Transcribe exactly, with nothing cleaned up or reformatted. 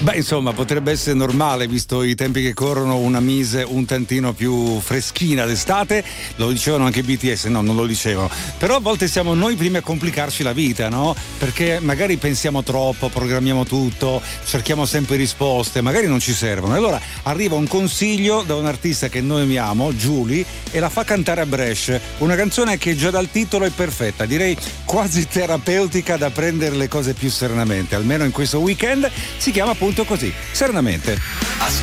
Beh, insomma, potrebbe essere normale, visto i tempi che corrono, una mise un tantino più freschina d'estate. Lo dicevano anche i B T S, no, non lo dicevano. Però a volte siamo noi primi a complicarci la vita, no? Perché magari pensiamo troppo, programmiamo tutto, cerchiamo sempre risposte, magari non ci servono. E allora arriva un consiglio da un artista che noi amiamo, Julie, e la fa cantare a Brescia. Una canzone che già dal titolo è perfetta, direi quasi terapeutica, da prendere le cose più serenamente, almeno in questo weekend. Si chiama appunto così, Serenamente. Ascolta